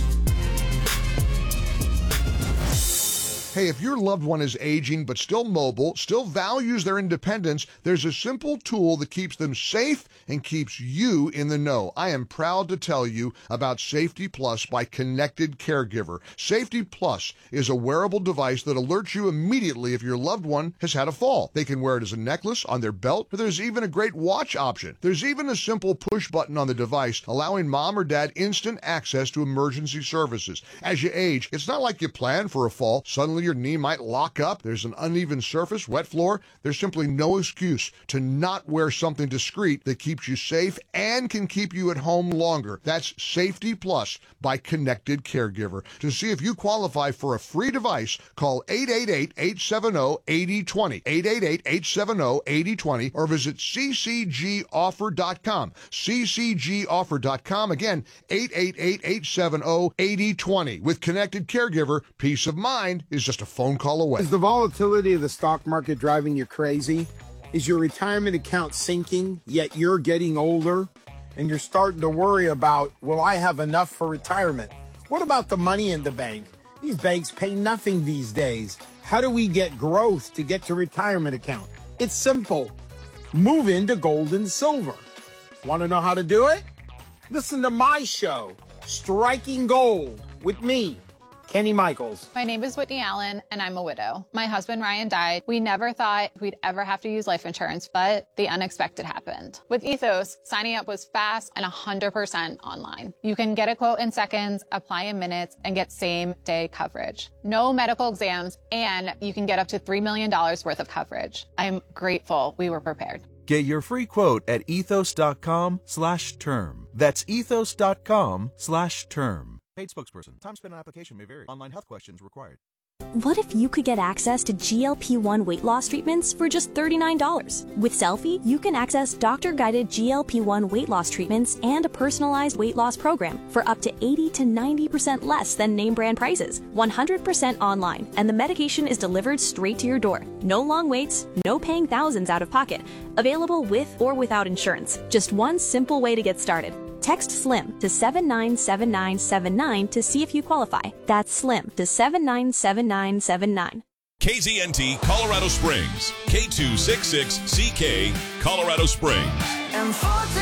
Hey, if your loved one is aging but still mobile, still values their independence, there's a simple tool that keeps them safe and keeps you in the know. I am proud to tell you about Safety Plus by Connected Caregiver. Safety Plus is a wearable device that alerts you immediately if your loved one has had a fall. They can wear it as a necklace, on their belt, but there's even a great watch option. There's even a simple push button on the device allowing mom or dad instant access to emergency services. As you age, it's not like you plan for a fall. Suddenly your knee might lock up. There's an uneven surface, wet floor. There's simply no excuse to not wear something discreet that keeps you safe and can keep you at home longer. That's Safety Plus by Connected Caregiver. To see if you qualify for a free device, call eight eight eight, eight seven zero, eight zero two zero, eight eight eight, eight seven zero, eight zero two zero, or visit c c g offer dot com. c c g offer dot com. Again, eight eight eight, eight seven zero, eight zero two zero. With Connected Caregiver, peace of mind is just a phone call away. Is the volatility of the stock market driving you crazy? Is your retirement account sinking, yet you're getting older and you're starting to worry about, will I have enough for retirement? What about the money in the bank? These banks pay nothing these days. How do we get growth to get to retirement account? It's simple. Move into gold and silver. Want to know how to do it? Listen to my show, Striking Gold, with me, Kenny Michaels. My name is Whitney Allen, and I'm a widow. My husband, Ryan, died. We never thought we'd ever have to use life insurance, but the unexpected happened. With Ethos, signing up was fast and one hundred percent online. You can get a quote in seconds, apply in minutes, and get same-day coverage. No medical exams, and you can get up to three million dollars worth of coverage. I'm grateful we were prepared. Get your free quote at ethos.com slash term. That's ethos.com slash term. Paid spokesperson. Time spent on application may vary. Online health questions required. What if you could get access to G L P one weight loss treatments for just thirty-nine dollars? With Selfie, you can access doctor-guided G L P one weight loss treatments and a personalized weight loss program for up to eighty to ninety percent less than name brand prices, one hundred percent online, and the medication is delivered straight to your door. No long waits, no paying thousands out of pocket. Available with or without insurance. Just one simple way to get started. Text SLIM to seven nine seven nine seven nine to see if you qualify. That's SLIM to seven nine seven nine seven nine. K Z N T Colorado Springs, K two sixty-six C K, Colorado Springs. And fourteen sixty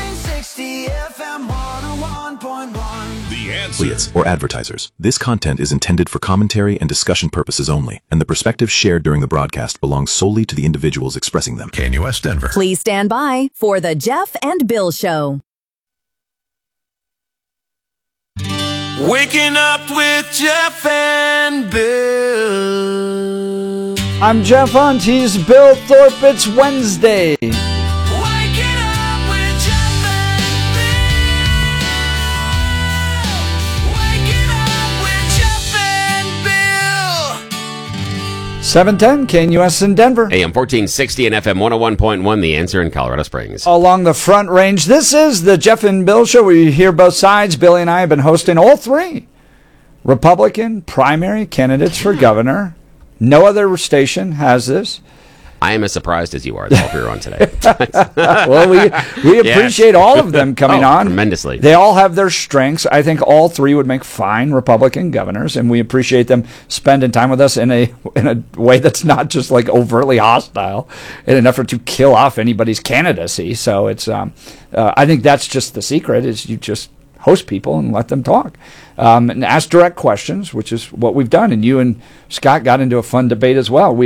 H D F M one oh one point one. The Answer. Affiliates or advertisers. This content is intended for commentary and discussion purposes only, and the perspectives shared during the broadcast belong solely to the individuals expressing them. K N U S Denver. Please stand by for the Jeff and Bill Show. Waking up with Jeff and Bill. I'm Jeff Hunt. He's Bill Thorpe. It's Wednesday. seven ten K N U S in Denver. A M fourteen sixty and F M one oh one point one, The Answer in Colorado Springs. Along the Front Range, this is the Jeff and Bill Show. We hear both sides. Billy and I have been hosting all three Republican primary candidates for governor. No other station has this. I am as surprised as you are that all three are on today. Well, we we appreciate yes. all of them coming oh, on tremendously. They all have their strengths. I think all three would make fine Republican governors, and we appreciate them spending time with us in a in a way that's not just like overtly hostile, in an effort to kill off anybody's candidacy. So it's um, uh, I think that's just the secret: is you just host people and let them talk, um, and ask direct questions, which is what we've done. And you and Scott got into a fun debate as well. We